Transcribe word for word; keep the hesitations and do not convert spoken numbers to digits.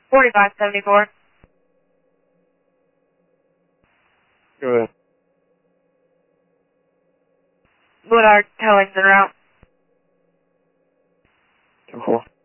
forty-five seventy-four. Go ahead. What are towings en route? ten four.